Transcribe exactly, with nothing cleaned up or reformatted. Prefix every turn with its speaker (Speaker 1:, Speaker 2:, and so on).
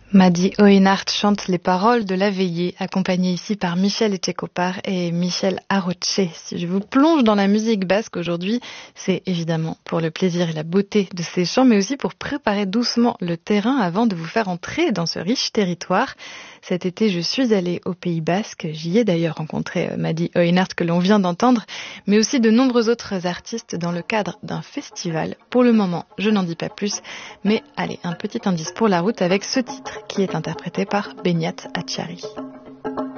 Speaker 1: Madi Oenart chante les paroles de la veillée, accompagnée ici par Michel Etchekopar et Michel Aroche. Si je vous plonge dans la musique basque aujourd'hui, c'est évidemment pour le plaisir et la beauté de ces chants, mais aussi pour préparer doucement le terrain avant de vous faire entrer dans ce riche territoire. Cet été, je suis allée au Pays Basque. J'y ai d'ailleurs rencontré Madi Oenart que l'on vient d'entendre, mais aussi de nombreux autres artistes dans le cadre d'un festival. Pour le moment, je n'en dis pas plus, mais allez, un petit indice pour la route avec ce titre qui est interprété par Beñat Atxarri.